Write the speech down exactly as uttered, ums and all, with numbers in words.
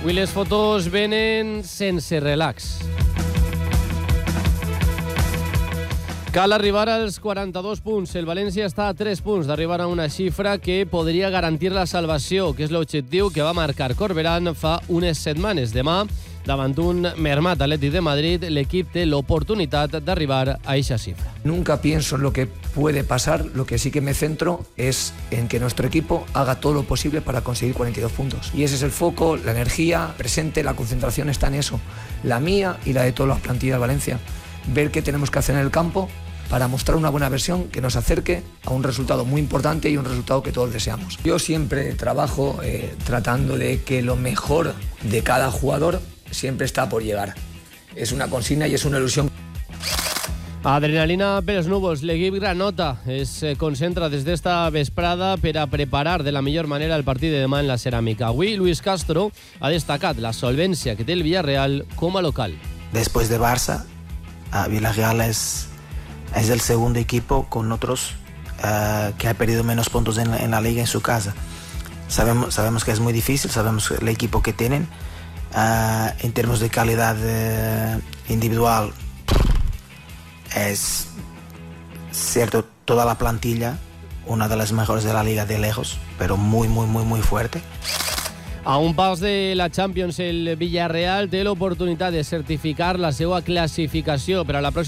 Avui les fotos venen sense relax. Cal arribar als quaranta-dos punts. El València està a tres punts d'arribar a una xifra que podria garantir la salvació, que és l'objectiu que va marcar Corberán fa unes setmanes. Demà, davant un mermat Atlètic de Madrid, l'equip té l'oportunitat d'arribar a eixa xifra. Nunca pienso en lo que puede pasar, lo que sí que me centro es en que nuestro equipo haga todo lo posible para conseguir cuarenta y dos puntos. Y ese es el foco, la energía presente, la concentración está en eso. La mía y la de todas las plantillas de Valencia. Ver qué tenemos que hacer en el campo para mostrar una buena versión que nos acerque a un resultado muy importante y un resultado que todos deseamos. Yo siempre trabajo eh, tratando de que lo mejor de cada jugador siempre está por llegar. Es una consigna y es una ilusión. Adrenalina pels núvols. L'equip granota es concentra des d'esta vesprada per a preparar de la millor manera el partit de demà en la Ceràmica. Avui, Luis Castro ha destacat la solvència que té el Villarreal com a local. Después de Barça, uh, Villarreal es, es el segundo equipo con otros uh, que ha perdido menos puntos en la, en la liga en su casa. Sabemos, sabemos que es muy difícil, sabemos el equipo que tienen. Uh, en términos de calidad uh, individual, es cierto, toda la plantilla, una de las mejores de la liga de lejos, pero muy, muy, muy, muy fuerte. A un pas de la Champions, el Villarreal té l'oportunitat de certificar la seva classificació per a la pròxima